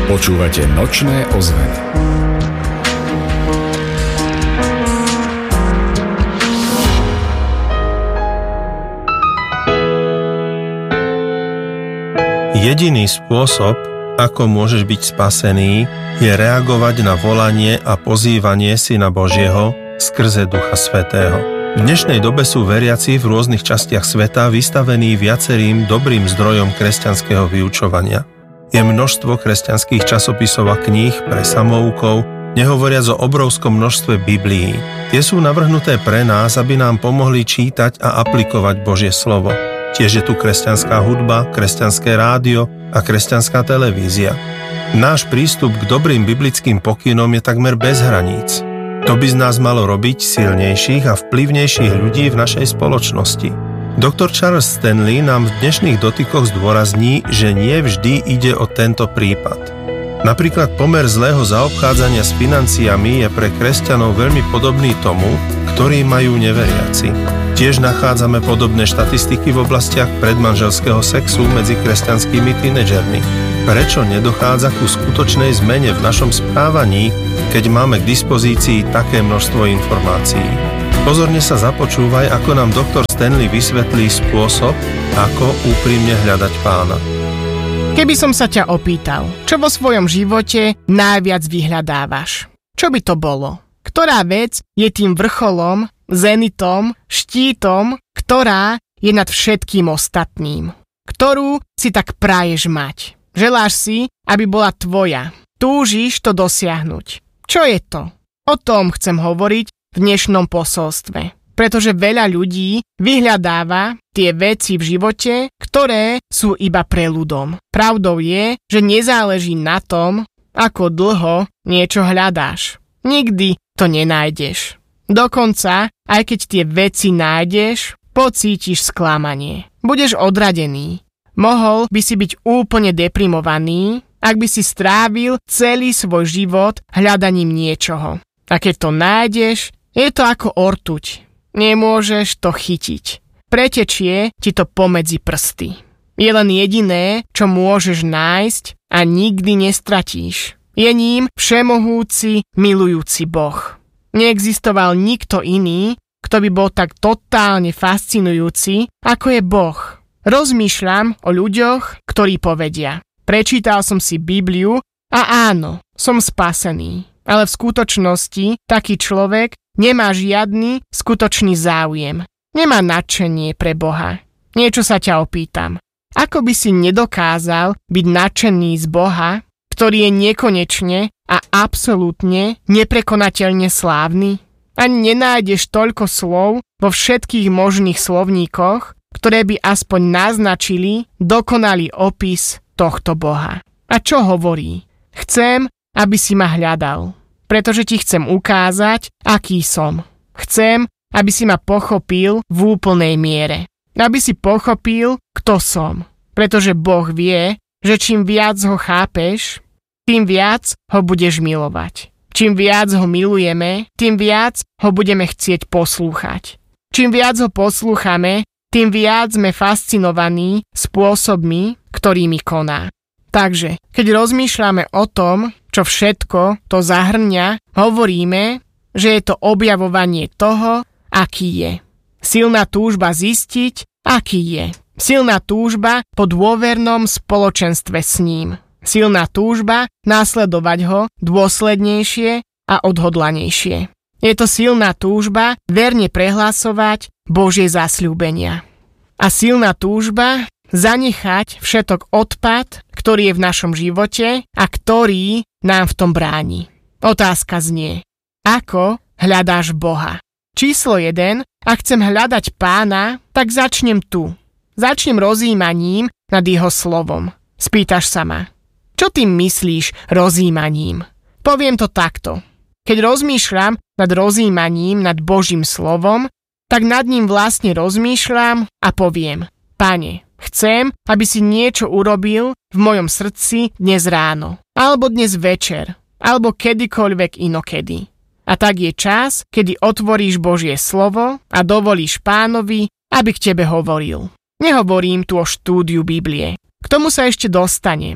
Počúvate Nočné ozveny. Jediný spôsob, ako môžeš byť spasený, je reagovať na volanie a pozývanie Syna Božieho skrze Ducha Svätého. V dnešnej dobe sú veriaci v rôznych častiach sveta vystavení viacerým dobrým zdrojom kresťanského vyučovania. Je množstvo kresťanských časopisov a kníh pre samoukov, nehovoriac o obrovskom množstve Biblií. Tie sú navrhnuté pre nás, aby nám pomohli čítať a aplikovať Božie slovo. Tiež je tu kresťanská hudba, kresťanské rádio a kresťanská televízia. Náš prístup k dobrým biblickým pokynom je takmer bez hraníc. To by z nás malo robiť silnejších a vplyvnejších ľudí v našej spoločnosti. Dr. Charles Stanley nám v dnešných dotykoch zdôrazní, že nie vždy ide o tento prípad. Napríklad pomer zlého zaobchádzania s financiami je pre kresťanov veľmi podobný tomu, ktorý majú neveriaci. Tiež nachádzame podobné štatistiky v oblastiach predmanželského sexu medzi kresťanskými tínedžermi. Prečo nedochádza ku skutočnej zmene v našom správaní, keď máme k dispozícii také množstvo informácií? Pozorne sa započúvaj, ako nám doktor Stanley vysvetlí spôsob, ako úprimne hľadať Pána. Keby som sa ťa opýtal, čo vo svojom živote najviac vyhľadávaš? Čo by to bolo? Ktorá vec je tým vrcholom, zenitom, štítom, ktorá je nad všetkým ostatným? Ktorú si tak praješ mať? Želáš si, aby bola tvoja. Túžiš to dosiahnuť. Čo je to? O tom chcem hovoriť v dnešnom posolstve. Pretože veľa ľudí vyhľadáva tie veci v živote, ktoré sú iba preľudom. Pravdou je, že nezáleží na tom, ako dlho niečo hľadáš. Nikdy to nenájdeš. Dokonca, aj keď tie veci nájdeš, pocítiš sklamanie. Budeš odradený. Mohol by si byť úplne deprimovaný, ak by si strávil celý svoj život hľadaním niečoho. A keď to nájdeš, je to ako ortuť. Nemôžeš to chytiť. Pretečie ti to pomedzi prsty. Je len jediné, čo môžeš nájsť a nikdy nestratíš. Je ním všemohúci, milujúci Boh. Neexistoval nikto iný, kto by bol tak totálne fascinujúci, ako je Boh. Rozmýšľam o ľuďoch, ktorí povedia: prečítal som si Bibliu a áno, som spasený. Ale v skutočnosti taký človek nemá žiadny skutočný záujem. Nemá nadšenie pre Boha. Niečo sa ťa opýtam. Ako by si nedokázal byť nadšený z Boha, ktorý je nekonečne a absolútne neprekonateľne slávny? Ani nenájdeš toľko slov vo všetkých možných slovníkoch, ktoré by aspoň naznačili dokonalý opis tohto Boha. A čo hovorí? Chcem, aby si ma hľadal, pretože ti chcem ukázať, aký som. Chcem, aby si ma pochopil v úplnej miere. Aby si pochopil, kto som. Pretože Boh vie, že čím viac ho chápeš, tým viac ho budeš milovať. Čím viac ho milujeme, tým viac ho budeme chcieť poslúchať. Čím viac ho poslúchame, tým viac sme fascinovaní spôsobmi, ktorými koná. Takže, keď rozmýšľame o tom, čo všetko to zahrňa, hovoríme, že je to objavovanie toho, aký je. Silná túžba zistiť, aký je. Silná túžba po dôvernom spoločenstve s ním. Silná túžba následovať ho dôslednejšie a odhodlanejšie. Je to silná túžba verne prehlasovať Božie zasľúbenia. A silná túžba zanechať všetok odpad, ktorý je v našom živote a ktorý nám v tom bráni. Otázka znie: ako hľadáš Boha? Číslo 1. Ak chcem hľadať Pána, tak začnem tu. Začnem rozjímaním nad jeho slovom. Spýtaš sa ma: čo ty myslíš rozjímaním? Poviem to takto. Keď rozmýšľam nad rozjímaním nad Božím slovom, tak nad ním vlastne rozmýšľam a poviem: Pane, chcem, aby si niečo urobil v mojom srdci dnes ráno, alebo dnes večer, alebo kedykoľvek inokedy. A tak je čas, kedy otvoríš Božie slovo a dovolíš Pánovi, aby k tebe hovoril. Nehovorím tu o štúdiu Biblie. K tomu sa ešte dostanem.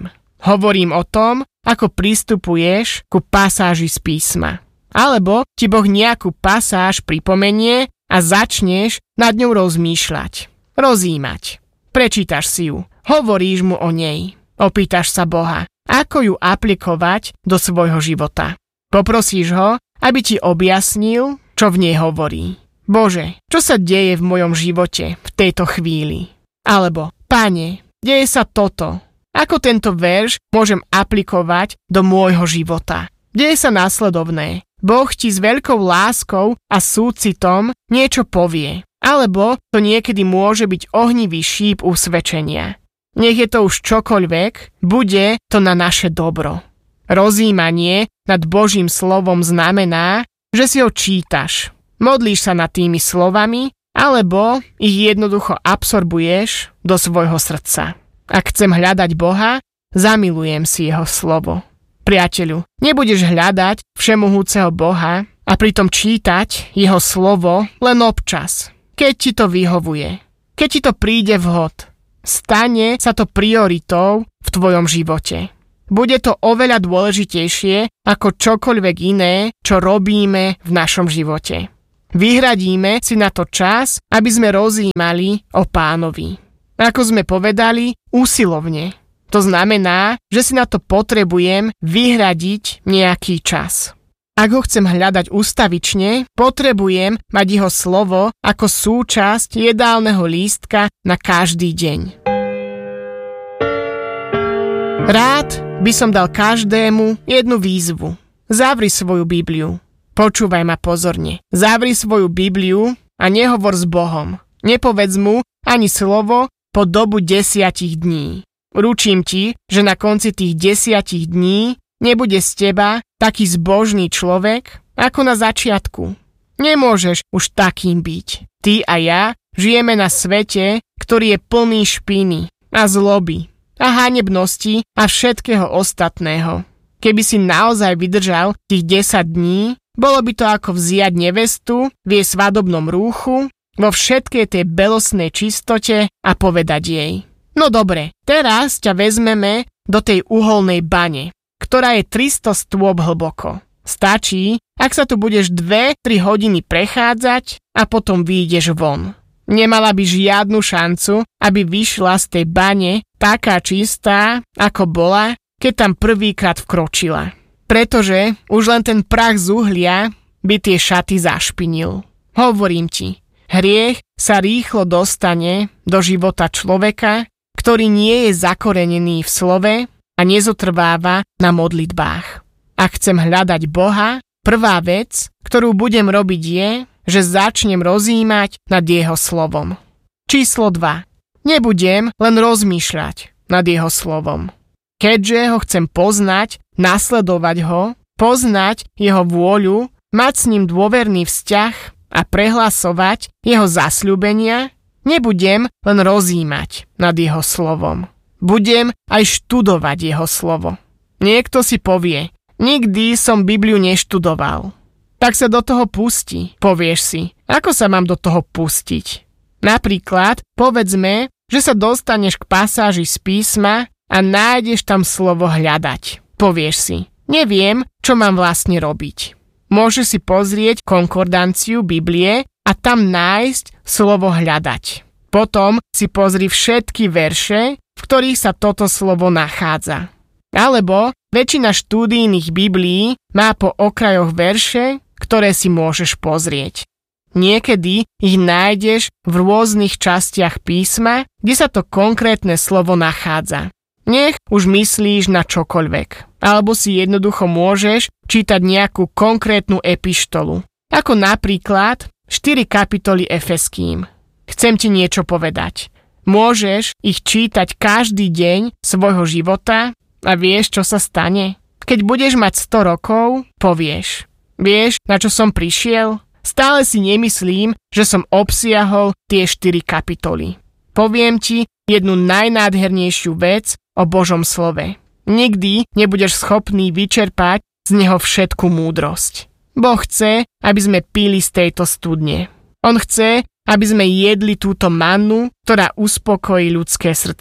Hovorím o tom, ako pristupuješ ku pasáži z písma. Alebo ti Boh nejakú pasáž pripomenie a začneš nad ňou rozmýšľať, rozímať. Prečítaš si ju, hovoríš mu o nej, opýtaš sa Boha, ako ju aplikovať do svojho života. Poprosíš ho, aby ti objasnil, čo v nej hovorí. Bože, čo sa deje v mojom živote v tejto chvíli? Alebo, Pane, deje sa toto. Ako tento verš môžem aplikovať do môjho života? Deje sa následovné. Boh ti s veľkou láskou a súcitom niečo povie. Alebo to niekedy môže byť ohnivý šíp usvedčenia. Nech je to už čokoľvek, bude to na naše dobro. Rozímanie nad Božím slovom znamená, že si ho čítaš. Modlíš sa nad tými slovami, alebo ich jednoducho absorbuješ do svojho srdca. Ak chcem hľadať Boha, zamilujem si jeho slovo. Priateľu, nebudeš hľadať všemohúceho Boha a pritom čítať jeho slovo len občas, keď ti to vyhovuje, keď ti to príde vhod. Stane sa to prioritou v tvojom živote. Bude to oveľa dôležitejšie ako čokoľvek iné, čo robíme v našom živote. Vyhradíme si na to čas, aby sme rozímali o Pánovi. Ako sme povedali, usilovne. To znamená, že si na to potrebujem vyhradiť nejaký čas. Ak ho chcem hľadať ustavične, potrebujem mať jeho slovo ako súčasť jedálneho lístka na každý deň. Rád by som dal každému jednu výzvu. Zavri svoju Bibliu. Počúvaj ma pozorne. Zavri svoju Bibliu a nehovor s Bohom. Nepovedz mu ani slovo po dobu 10 dní. Ručím ti, že na konci tých 10 dní nebude z teba taký zbožný človek, ako na začiatku. Nemôžeš už takým byť. Ty a ja žijeme na svete, ktorý je plný špiny a zloby a hanebnosti a všetkého ostatného. Keby si naozaj vydržal tých 10 dní, bolo by to ako vziať nevestu v jej svadobnom rúchu vo všetkej tej belosnej čistote a povedať jej: no dobre, teraz ťa vezmeme do tej uholnej bane, ktorá je 300 stôp hlboko. Stačí, ak sa tu budeš 2-3 hodiny prechádzať a potom vyjdeš von. Nemala by žiadnu šancu, aby vyšla z tej bane taká čistá, ako bola, keď tam prvýkrát vkročila. Pretože už len ten prach z uhlia by tie šaty zašpinil. Hovorím ti, hriech sa rýchlo dostane do života človeka, ktorý nie je zakorenený v slove a nezotrváva na modlitbách. Ak chcem hľadať Boha, prvá vec, ktorú budem robiť je, že začnem rozímať nad jeho slovom. Číslo 2. Nebudem len rozmýšľať nad jeho slovom. Keďže ho chcem poznať, nasledovať ho, poznať jeho vôľu, mať s ním dôverný vzťah a prehlasovať jeho zasľúbenia, nebudem len rozímať nad jeho slovom. Budem aj študovať jeho slovo. Niekto si povie: nikdy som Bibliu neštudoval. Tak sa do toho pustí. Povieš si, ako sa mám do toho pustiť? Napríklad, povedzme, že sa dostaneš k pasáži z písma a nájdeš tam slovo hľadať. Povieš si, neviem, čo mám vlastne robiť. Môžeš si pozrieť konkordanciu Biblie a tam nájsť slovo hľadať. Potom si pozri všetky verše, v ktorých sa toto slovo nachádza. Alebo väčšina štúdijných Biblií má po okrajoch verše, ktoré si môžeš pozrieť. Niekedy ich nájdeš v rôznych častiach písma, kde sa to konkrétne slovo nachádza. Nech už myslíš na čokoľvek. Alebo si jednoducho môžeš čítať nejakú konkrétnu epištolu. Ako napríklad 4 kapitoly Efeským. Chcem ti niečo povedať. Môžeš ich čítať každý deň svojho života a vieš, čo sa stane? Keď budeš mať 100 rokov, povieš: vieš, na čo som prišiel? Stále si nemyslím, že som obsiahol tie 4 kapitoly. Poviem ti jednu najnádhernejšiu vec o Božom slove. Nikdy nebudeš schopný vyčerpať z neho všetku múdrosť. Boh chce, aby sme pili z tejto studne. On chce, aby sme jedli túto mannu, ktorá uspokojí ľudské srdce.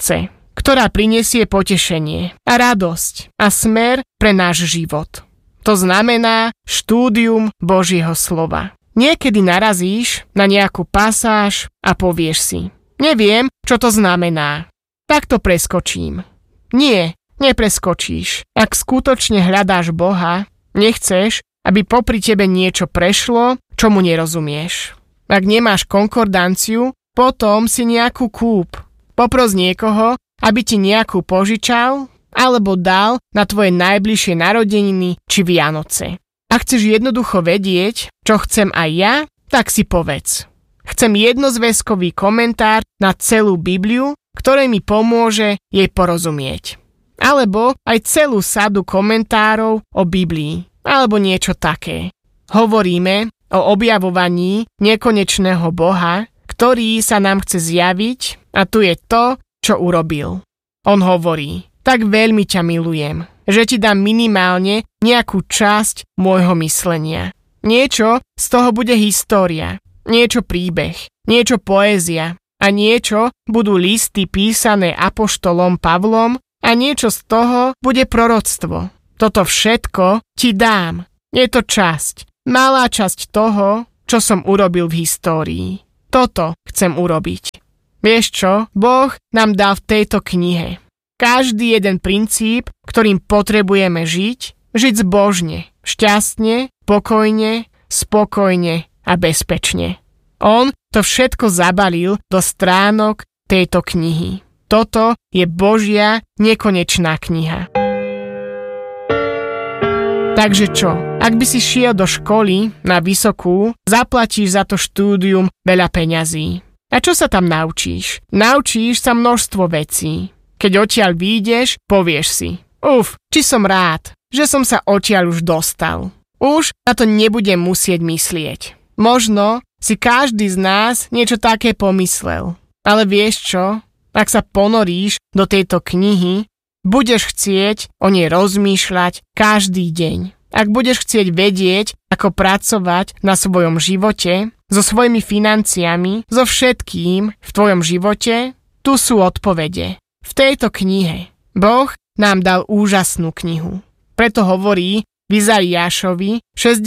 ktorá prinesie potešenie a radosť a smer pre náš život. To znamená štúdium Božieho slova. Niekedy narazíš na nejakú pasáž a povieš si: neviem, čo to znamená. Tak to preskočím. Nie, nepreskočíš. Ak skutočne hľadáš Boha, nechceš, aby popri tebe niečo prešlo, čomu nerozumieš. Ak nemáš konkordanciu, potom si nejakú kúp. Popros niekoho, aby ti nejakú požičal alebo dal na tvoje najbližšie narodeniny či Vianoce. Ak chceš jednoducho vedieť, čo chcem aj ja, tak si povedz: chcem jednozväzkový komentár na celú Bibliu, ktorý mi pomôže jej porozumieť. Alebo aj celú sadu komentárov o Biblii, alebo niečo také. Hovoríme o objavovaní nekonečného Boha, ktorý sa nám chce zjaviť, a tu je to, čo urobil. On hovorí: tak veľmi ťa milujem, že ti dám minimálne nejakú časť môjho myslenia. Niečo z toho bude história, niečo príbeh, niečo poézia a niečo budú listy písané apoštolom Pavlom a niečo z toho bude proroctvo. Toto všetko ti dám. Je to časť, malá časť toho, čo som urobil v histórii. Toto chcem urobiť. Vieš čo? Boh nám dal v tejto knihe každý jeden princíp, ktorým potrebujeme žiť zbožne, šťastne, pokojne, spokojne a bezpečne. On to všetko zabalil do stránok tejto knihy. Toto je Božia nekonečná kniha. Takže čo? Ak by si šiel do školy na vysokú, zaplatíš za to štúdium veľa peňazí. A čo sa tam naučíš? Naučíš sa množstvo vecí. Keď odtiaľ výjdeš, povieš si: či som rád, že som sa odtiaľ už dostal. Už na to nebudem musieť myslieť. Možno si každý z nás niečo také pomyslel. Ale vieš čo? Ak sa ponoríš do tejto knihy, budeš chcieť o nej rozmýšľať každý deň. Ak budeš chcieť vedieť, ako pracovať na svojom živote, so svojimi financiami, so všetkým v tvojom živote, tu sú odpovede. V tejto knihe Boh nám dal úžasnú knihu. Preto hovorí v Izaiášovi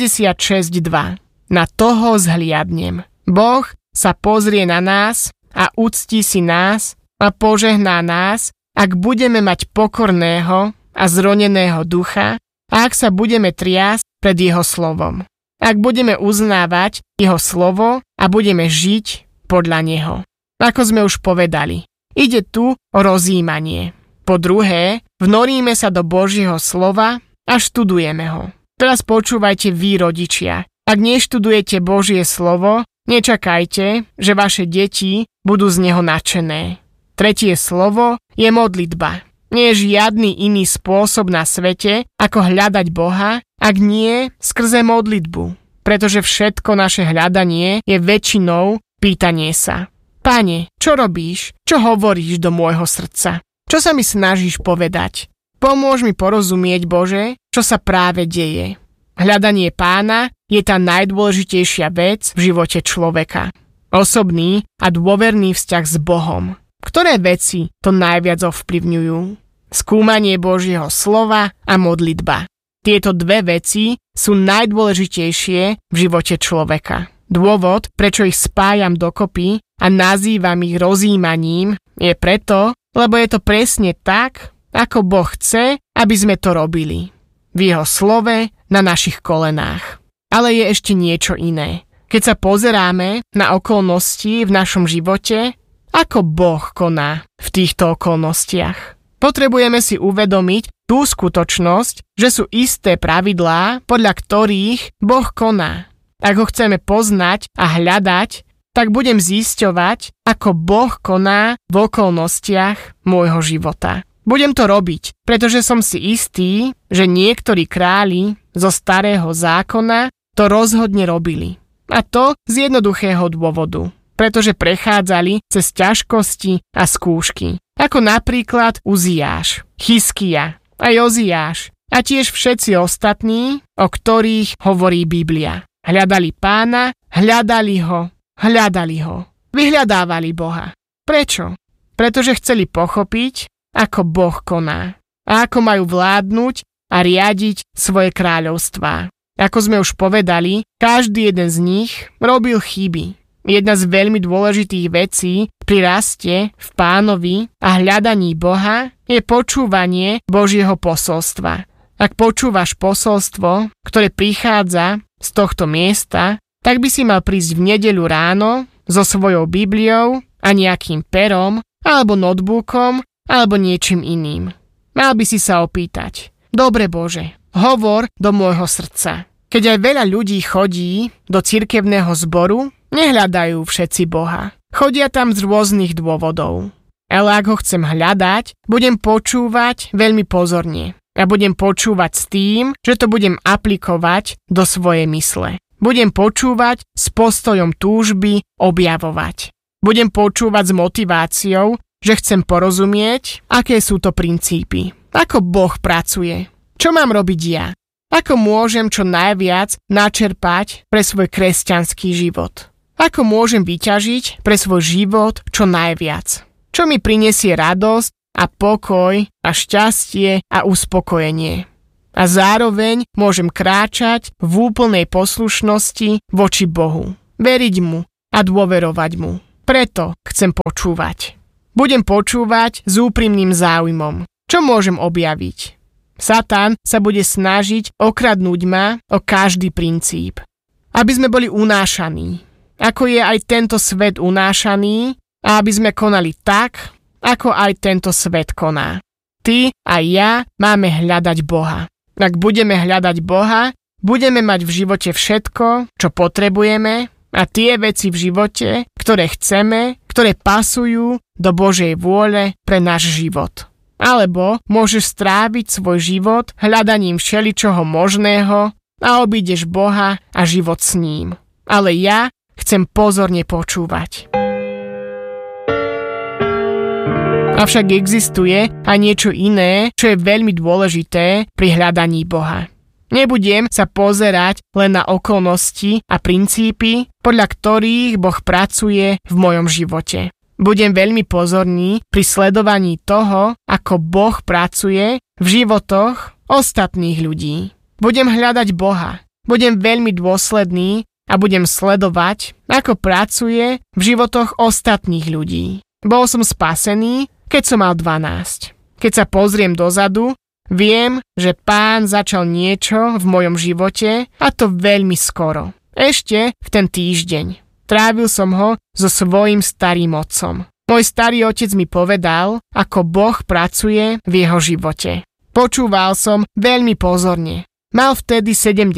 66.2: na toho zhliadnem. Boh sa pozrie na nás a uctí si nás a požehná nás, ak budeme mať pokorného a zroneného ducha a ak sa budeme triasť pred jeho slovom. Ak budeme uznávať jeho slovo a budeme žiť podľa neho. Ako sme už povedali, ide tu o rozjímanie. Po druhé, vnoríme sa do Božieho slova a študujeme ho. Teraz počúvajte vy, rodičia. Ak neštudujete Božie slovo, nečakajte, že vaše deti budú z neho nadšené. Tretie slovo je modlitba. Nie je žiadny iný spôsob na svete, ako hľadať Boha, ak nie skrze modlitbu. Pretože všetko naše hľadanie je väčšinou pýtanie sa: Pane, čo robíš? Čo hovoríš do môjho srdca? Čo sa mi snažíš povedať? Pomôž mi porozumieť, Bože, čo sa práve deje. Hľadanie Pána je tá najdôležitejšia vec v živote človeka. Osobný a dôverný vzťah s Bohom. Ktoré veci to najviac ovplyvňujú? Skúmanie Božieho slova a modlitba. Tieto dve veci sú najdôležitejšie v živote človeka. Dôvod, prečo ich spájam dokopy a nazývam ich rozjímaním, je preto, lebo je to presne tak, ako Boh chce, aby sme to robili. V jeho slove na našich kolenách. Ale je ešte niečo iné. Keď sa pozeráme na okolnosti v našom živote, ako Boh koná v týchto okolnostiach. Potrebujeme si uvedomiť tú skutočnosť, že sú isté pravidlá, podľa ktorých Boh koná. Ak ho chceme poznať a hľadať, tak budem zisťovať, ako Boh koná v okolnostiach môjho života. Budem to robiť, pretože som si istý, že niektorí králi zo starého zákona to rozhodne robili. A to z jednoduchého dôvodu. Pretože prechádzali cez ťažkosti a skúšky. Ako napríklad Uziáš, Chizkia a Joziáš a tiež všetci ostatní, o ktorých hovorí Biblia. Hľadali Pána, hľadali ho. Vyhľadávali Boha. Prečo? Pretože chceli pochopiť, ako Boh koná a ako majú vládnuť a riadiť svoje kráľovstvá. Ako sme už povedali, každý jeden z nich robil chyby. Jedna z veľmi dôležitých vecí pri raste v Pánovi a hľadaní Boha je počúvanie Božieho posolstva. Ak počúvaš posolstvo, ktoré prichádza z tohto miesta, tak by si mal prísť v nedeľu ráno so svojou Bibliou a nejakým perom, alebo notebookom, alebo niečím iným. Mal by si sa opýtať: Dobre Bože, hovor do môjho srdca. Keď aj veľa ľudí chodí do cirkevného zboru, nehľadajú všetci Boha. Chodia tam z rôznych dôvodov. Ale ak ho chcem hľadať, budem počúvať veľmi pozorne. A budem počúvať s tým, že to budem aplikovať do svojej mysle. Budem počúvať s postojom túžby objavovať. Budem počúvať s motiváciou, že chcem porozumieť, aké sú to princípy. Ako Boh pracuje. Čo mám robiť ja? Ako môžem čo najviac načerpať pre svoj kresťanský život? Ako môžem vyťažiť pre svoj život čo najviac? Čo mi prinesie radosť a pokoj a šťastie a uspokojenie? A zároveň môžem kráčať v úplnej poslušnosti voči Bohu. Veriť mu a dôverovať mu. Preto chcem počúvať. Budem počúvať s úprimným záujmom. Čo môžem objaviť? Satan sa bude snažiť okradnúť ma o každý princíp. Aby sme boli unášaní. Ako je aj tento svet unášaný a aby sme konali tak, ako aj tento svet koná. Ty a ja máme hľadať Boha. Ak budeme hľadať Boha, budeme mať v živote všetko, čo potrebujeme a tie veci v živote, ktoré chceme, ktoré pasujú do Božej vôle pre náš život. Alebo môžeš stráviť svoj život hľadaním všeličoho možného a obídeš Boha a život s ním. Ale ja chcem pozorne počúvať. Avšak existuje aj niečo iné, čo je veľmi dôležité pri hľadaní Boha. Nebudem sa pozerať len na okolnosti a princípy, podľa ktorých Boh pracuje v mojom živote. Budem veľmi pozorný pri sledovaní toho, ako Boh pracuje v životoch ostatných ľudí. Budem hľadať Boha. Budem veľmi dôsledný a budem sledovať, ako pracuje v životoch ostatných ľudí. Bol som spasený, keď som mal 12. Keď sa pozriem dozadu, viem, že Pán začal niečo v mojom živote a to veľmi skoro. Ešte v ten týždeň. Trávil som ho so svojím starým otcom. Môj starý otec mi povedal, ako Boh pracuje v jeho živote. Počúval som veľmi pozorne. Mal vtedy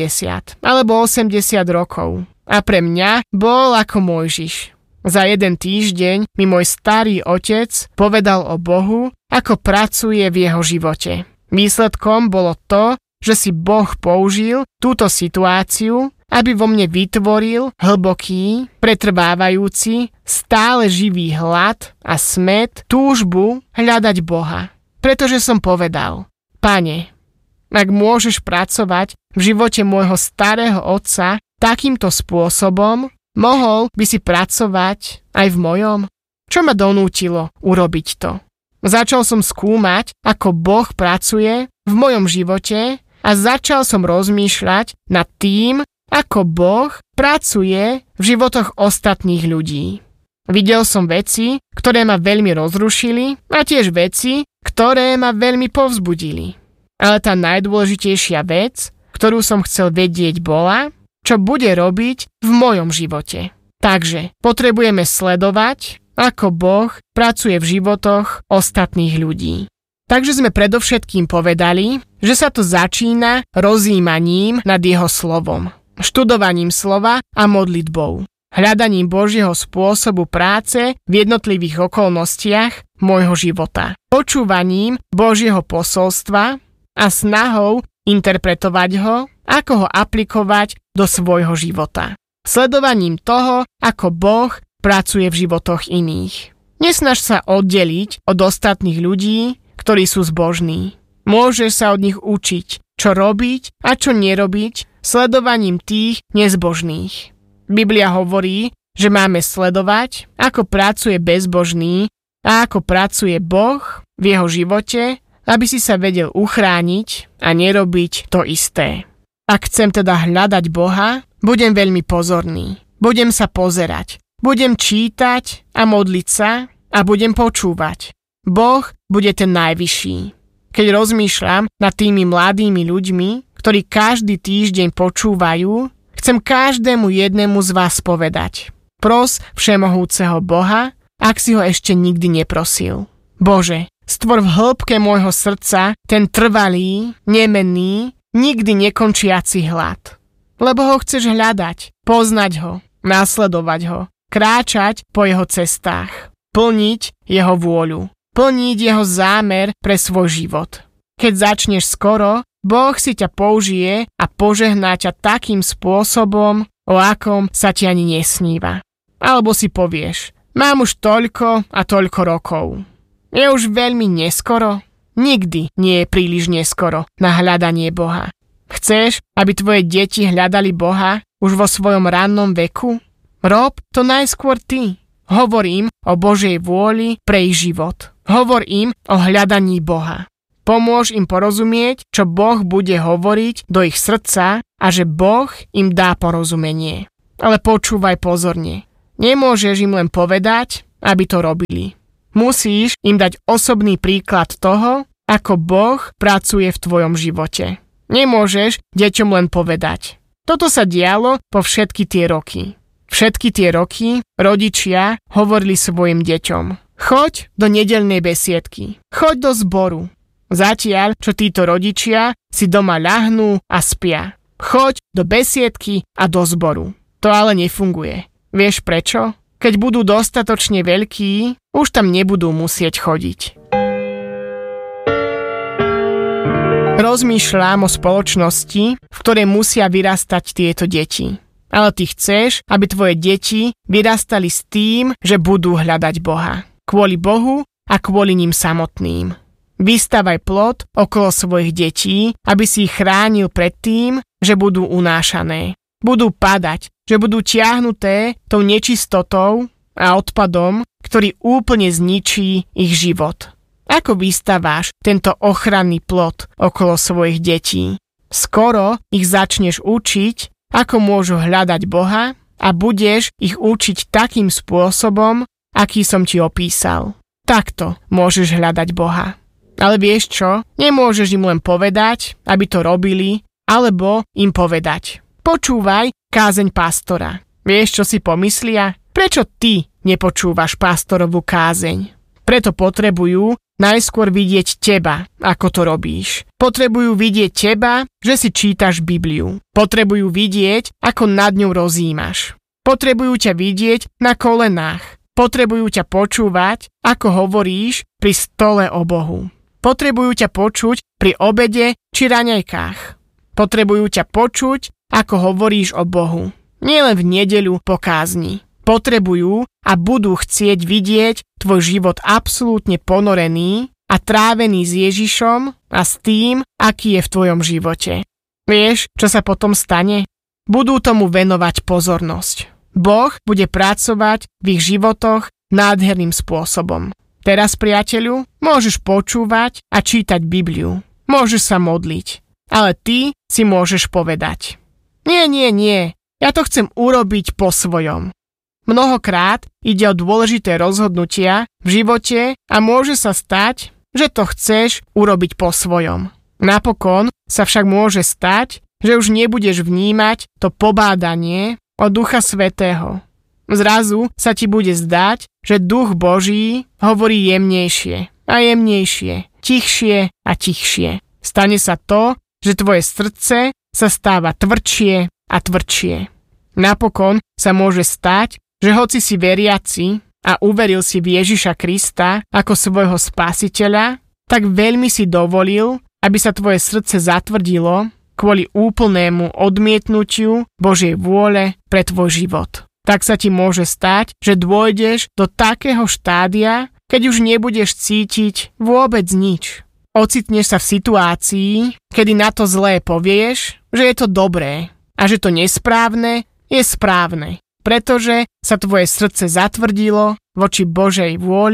70 alebo 80 rokov a pre mňa bol ako Mojžiš. Za jeden týždeň mi môj starý otec povedal o Bohu, ako pracuje v jeho živote. Výsledkom bolo to, že si Boh použil túto situáciu, aby vo mne vytvoril hlboký, pretrvávajúci, stále živý hlad a smäd, túžbu hľadať Boha. Pretože som povedal: Pane, ak môžeš pracovať v živote môjho starého otca takýmto spôsobom, mohol by si pracovať aj v mojom? Čo ma donútilo urobiť to? Začal som skúmať, ako Boh pracuje v mojom živote a začal som rozmýšľať nad tým, ako Boh pracuje v životoch ostatných ľudí. Videl som veci, ktoré ma veľmi rozrušili a tiež veci, ktoré ma veľmi povzbudili. Ale tá najdôležitejšia vec, ktorú som chcel vedieť, bola, čo bude robiť v mojom živote. Takže potrebujeme sledovať, ako Boh pracuje v životoch ostatných ľudí. Takže sme predovšetkým povedali, že sa to začína rozjímaním nad jeho slovom, študovaním slova a modlitbou, hľadaním Božieho spôsobu práce v jednotlivých okolnostiach môjho života, počúvaním Božieho posolstva a snahou interpretovať ho, ako ho aplikovať do svojho života. Sledovaním toho, ako Boh pracuje v životoch iných. Nesnaž sa oddeliť od ostatných ľudí, ktorí sú zbožní. Môžeš sa od nich učiť, čo robiť a čo nerobiť sledovaním tých nezbožných. Biblia hovorí, že máme sledovať, ako pracuje bezbožný a ako pracuje Boh v jeho živote, aby si sa vedel uchrániť a nerobiť to isté. Ak chcem teda hľadať Boha, budem veľmi pozorný. Budem sa pozerať. Budem čítať a modliť sa a budem počúvať. Boh bude ten najvyšší. Keď rozmýšľam nad tými mladými ľuďmi, ktorí každý týždeň počúvajú, chcem každému jednému z vás povedať. Pros všemohúceho Boha, ak si ho ešte nikdy neprosil. Bože, stvor v hĺbke môjho srdca ten trvalý, nemenný, nikdy nekončiaci hlad. Lebo ho chceš hľadať, poznať ho, nasledovať ho, kráčať po jeho cestách, plniť jeho vôľu, plniť jeho zámer pre svoj život. Keď začneš skoro, Boh si ťa použije a požehná ťa takým spôsobom, o akom sa ti ani nesníva. Alebo si povieš, mám už toľko a toľko rokov. Je už veľmi neskoro? Nikdy nie je príliš neskoro na hľadanie Boha. Chceš, aby tvoje deti hľadali Boha už vo svojom rannom veku? Rob to najskôr ty. Hovor im o Božej vôli pre ich život. Hovor im o hľadaní Boha. Pomôž im porozumieť, čo Boh bude hovoriť do ich srdca a že Boh im dá porozumenie. Ale počúvaj pozorne. Nemôžeš im len povedať, aby to robili. Musíš im dať osobný príklad toho, ako Boh pracuje v tvojom živote. Nemôžeš deťom len povedať. Toto sa dialo po všetky tie roky. Všetky tie roky rodičia hovorili svojim deťom. Choď do nedeľnej besiedky. Choď do zboru. Zatiaľ, čo títo rodičia si doma ľahnú a spia. Choď do besiedky a do zboru. To ale nefunguje. Vieš prečo? Keď budú dostatočne veľkí, už tam nebudú musieť chodiť. Rozmýšľam o spoločnosti, v ktorej musia vyrastať tieto deti. Ale ty chceš, aby tvoje deti vyrastali s tým, že budú hľadať Boha. Kvôli Bohu a kvôli ním samotným. Vystavaj plot okolo svojich detí, aby si ich chránil pred tým, že budú unášané. Budú padať, že budú tiahnuté tou nečistotou a odpadom, ktorý úplne zničí ich život. Ako vystaváš tento ochranný plot okolo svojich detí? Skoro ich začneš učiť, ako môžu hľadať Boha a budeš ich učiť takým spôsobom, aký som ti opísal. Takto môžeš hľadať Boha. Ale vieš čo? Nemôžeš im len povedať, aby to robili, alebo im povedať. Počúvaj kázeň pastora. Vieš, čo si pomyslia? Prečo ty nepočúvaš pastorovú kázeň? Preto potrebujú najskôr vidieť teba, ako to robíš. Potrebujú vidieť teba, že si čítaš Bibliu. Potrebujú vidieť, ako nad ňou rozímaš. Potrebujú ťa vidieť na kolenách. Potrebujú ťa počúvať, ako hovoríš pri stole o Bohu. Potrebujú ťa počuť pri obede či raňajkách. Potrebujú ťa počuť, ako hovoríš o Bohu. Nielen v nedeľu po kázni. Potrebujú a budú chcieť vidieť tvoj život absolútne ponorený a trávený s Ježišom a s tým, aký je v tvojom živote. Vieš, čo sa potom stane? Budú tomu venovať pozornosť. Boh bude pracovať v ich životoch nádherným spôsobom. Teraz, priateľu, môžeš počúvať a čítať Bibliu. Môžeš sa modliť. Ale ty si môžeš povedať. Nie, ja to chcem urobiť po svojom. Mnohokrát ide o dôležité rozhodnutia v živote a môže sa stať, že to chceš urobiť po svojom. Napokon sa však môže stať, že už nebudeš vnímať to pobádanie od Ducha Svätého. Zrazu sa ti bude zdať, že Duch Boží hovorí jemnejšie a jemnejšie, tichšie a tichšie. Stane sa to, že tvoje srdce sa stáva tvrdšie a tvrdšie. Napokon sa môže stať, že hoci si veriaci a uveril si v Ježiša Krista ako svojho spasiteľa, tak veľmi si dovolil, aby sa tvoje srdce zatvrdilo kvôli úplnému odmietnutiu Božej vôle pre tvoj život. Tak sa ti môže stať, že dôjdeš do takého štádia, keď už nebudeš cítiť vôbec nič. Ocitneš sa v situácii, kedy na to zlé povieš, že je to dobré a že to nesprávne je správne, pretože sa tvoje srdce zatvrdilo voči Božej vôli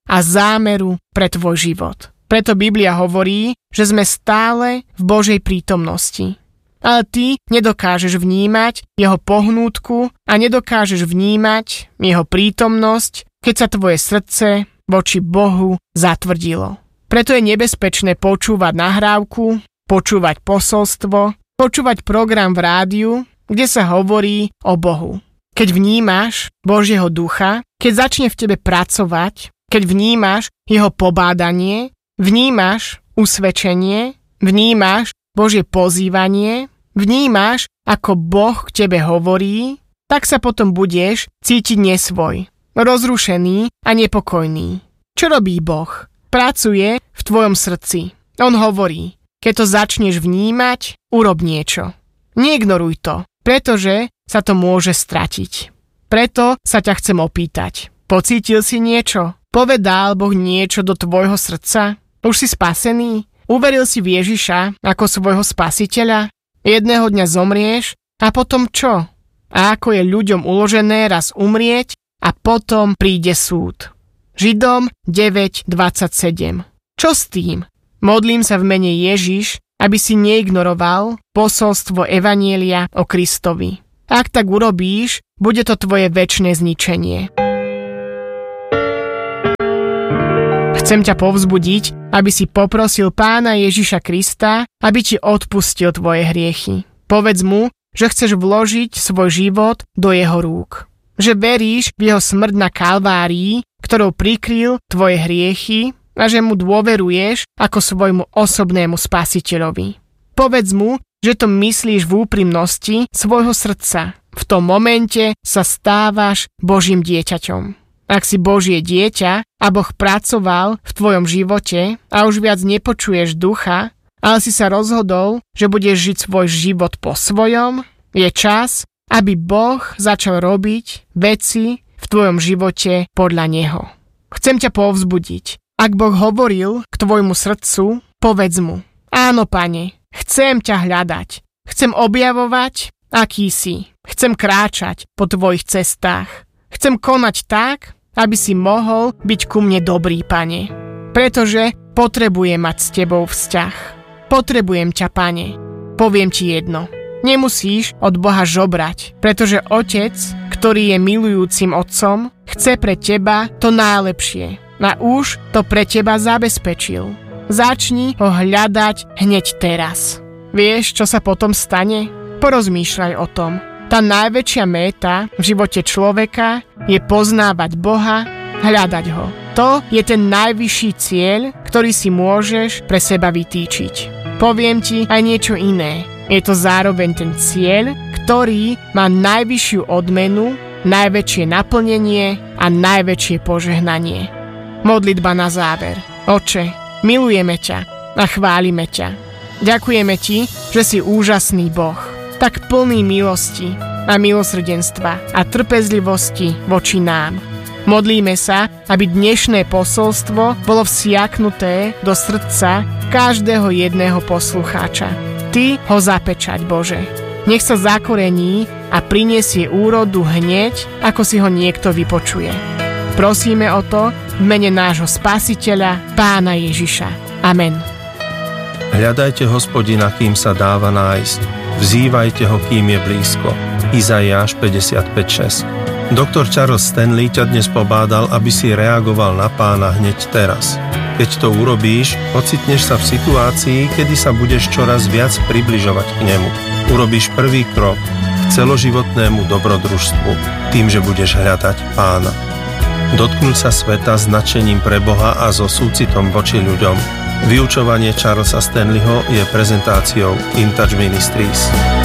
a zámeru pre tvoj život. Preto Biblia hovorí, že sme stále v Božej prítomnosti. Ale ty nedokážeš vnímať jeho pohnútku a nedokážeš vnímať jeho prítomnosť, keď sa tvoje srdce voči Bohu zatvrdilo. Preto je nebezpečné počúvať nahrávku, počúvať posolstvo, počúvať program v rádiu, kde sa hovorí o Bohu. Keď vnímaš Božieho ducha, keď začne v tebe pracovať, keď vnímaš jeho pobádanie, vnímaš usvedčenie, vnímaš Božie pozývanie, vnímaš, ako Boh k tebe hovorí, tak sa potom budeš cítiť nesvoj, rozrušený a nepokojný. Čo robí Boh? Pracuje v tvojom srdci. On hovorí, keď to začneš vnímať, urob niečo. Neignoruj to, pretože sa to môže stratiť. Preto sa ťa chcem opýtať. Pocítil si niečo? Povedal Boh niečo do tvojho srdca? Už si spasený? Uveril si v Ježiša ako svojho spasiteľa? Jedného dňa zomrieš a potom čo? A ako je ľuďom uložené raz umrieť a potom príde súd. Židom 9:27. Čo s tým? Modlím sa v mene Ježiš, aby si neignoroval posolstvo Evanjelia o Kristovi. Ak tak urobíš, bude to tvoje večné zničenie. Chcem ťa povzbudiť, aby si poprosil Pána Ježiša Krista, aby ti odpustil tvoje hriechy. Povedz mu, že chceš vložiť svoj život do jeho rúk. Že veríš v jeho smrť na Kalvárii, ktorou prikryl tvoje hriechy a že mu dôveruješ ako svojmu osobnému spasiteľovi. Povedz mu, že to myslíš v úprimnosti svojho srdca. V tom momente sa stávaš Božím dieťaťom. Ak si Božie dieťa a Boh pracoval v tvojom živote a už viac nepočuješ ducha, ale si sa rozhodol, že budeš žiť svoj život po svojom, je čas, aby Boh začal robiť veci v tvojom živote podľa Neho. Chcem ťa povzbudiť. Ak Boh hovoril k tvojmu srdcu, povedz mu: áno, Pane, chcem ťa hľadať. Chcem objavovať, aký si. Chcem kráčať po tvojich cestách. Chcem konať tak, aby si mohol byť ku mne dobrý, Pane. Pretože potrebujem mať s tebou vzťah. Potrebujem ťa, Pane. Poviem ti jedno. Nemusíš od Boha žobrať, pretože Otec, ktorý je milujúcim Otcom, chce pre teba to najlepšie. A už to pre teba zabezpečil. Začni ho hľadať hneď teraz. Vieš, čo sa potom stane? Porozmýšľaj o tom. Tá najväčšia méta v živote človeka je poznávať Boha, hľadať ho. To je ten najvyšší cieľ, ktorý si môžeš pre seba vytýčiť. Poviem ti aj niečo iné. Je to zároveň ten cieľ, ktorý má najvyššiu odmenu, najväčšie naplnenie a najväčšie požehnanie. Modlitba na záver. Oče, milujeme ťa a chválime ťa. Ďakujeme ti, že si úžasný Boh, tak plný milosti a milosrdenstva a trpezlivosti voči nám. Modlíme sa, aby dnešné posolstvo bolo vsiaknuté do srdca každého jedného poslucháča. Ty ho zapečať, Bože. Nech sa zakorení a prinesie úrodu hneď, ako si ho niekto vypočuje. Prosíme o to v mene nášho Spasiteľa, Pána Ježiša. Amen. Hľadajte Hospodina, kým sa dáva nájsť. Vzývajte ho, kým je blízko. Izaiáš 55:6. Doktor Charles Stanley ťa dnes pobádal, aby si reagoval na Pána hneď teraz. Keď to urobíš, ocitneš sa v situácii, kedy sa budeš čoraz viac približovať k nemu. Urobíš prvý krok k celoživotnému dobrodružstvu, tým, že budeš hľadať Pána. Dotknúť sa sveta s nadšením pre Boha a so súcitom voči ľuďom. Vyučovanie Charlesa Stanleyho je prezentáciou InTouch Ministries.